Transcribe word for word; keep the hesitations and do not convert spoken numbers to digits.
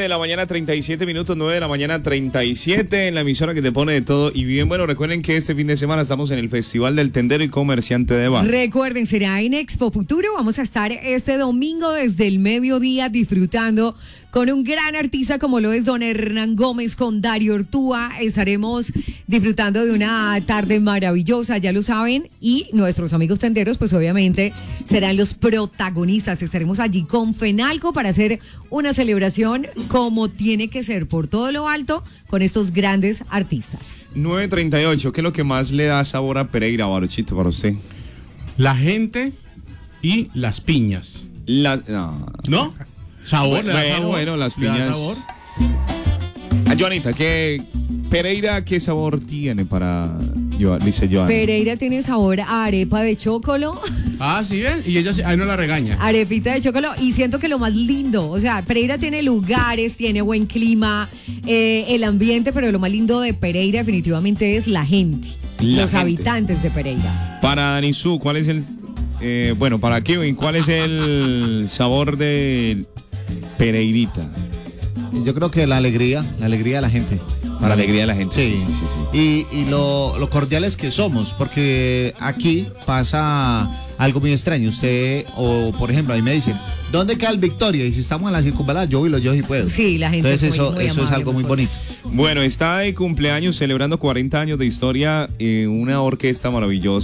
de la mañana, treinta y siete minutos, nueve de la mañana, treinta y siete, en la emisora que te pone de todo. Y bien, bueno, recuerden que este fin de semana estamos en el Festival del Tendero y Comerciante de Bar. Recuerden, será en Expo Futuro. Vamos a estar este domingo desde el mediodía disfrutando con un gran artista como lo es don Hernán Gómez con Dario Ortúa. Estaremos disfrutando de una tarde maravillosa, ya lo saben, y nuestros amigos tenderos pues obviamente serán los protagonistas. Estaremos allí con Fenalco para hacer una celebración como tiene que ser, por todo lo alto, con estos grandes artistas. nueve treinta y ocho, ¿qué es lo que más le da sabor a Pereira, Baruchito, para usted? La gente y las piñas. La, no. ¿No? Sabor, bueno, le da sabor. Bueno, las ¿Le da piñas. sabor? Ah, Joanita, ¿qué Pereira qué sabor tiene para Joan? Dice Joan. Pereira tiene sabor a arepa de chocolo. Ah, sí, ven. Y ella ahí no la regaña. Arepita de chocolo. Y siento que lo más lindo, o sea, Pereira tiene lugares, tiene buen clima, eh, el ambiente, pero lo más lindo de Pereira definitivamente es la gente, La los gente. habitantes de Pereira. Para Danisu, ¿cuál es el eh, bueno, para Kevin, ¿cuál es el sabor de Pereirita? Yo creo que la alegría, la alegría de la gente. Para la alegría de la gente. Sí, sí, sí, sí. Y, y lo, lo cordiales que somos, porque aquí pasa algo muy extraño. Usted, o por ejemplo, a mí me dicen, ¿dónde queda el Victoria? Y si estamos en la circunvalar, yo y lo yo sí puedo. Sí, la gente Entonces es muy, eso, muy eso amable, es algo muy muy bonito. Bueno, está de cumpleaños celebrando cuarenta años de historia, eh, una orquesta maravillosa.